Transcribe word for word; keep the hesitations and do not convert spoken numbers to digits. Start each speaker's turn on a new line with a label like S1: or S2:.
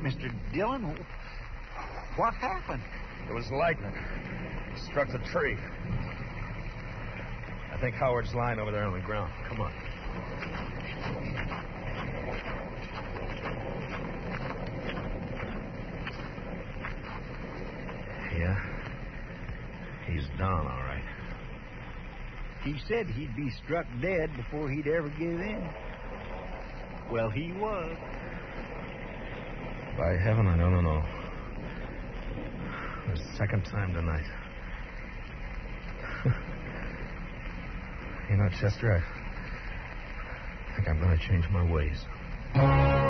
S1: Mister Dillon, what happened?
S2: It was lightning. It struck the tree. I think Howard's lying over there on the ground. Come on. Yeah. He's down, all right.
S1: He said he'd be struck dead before he'd ever give in. Well, he was.
S2: By heaven, I don't know. The second time tonight. You know, Chester, I think I'm going to change my ways.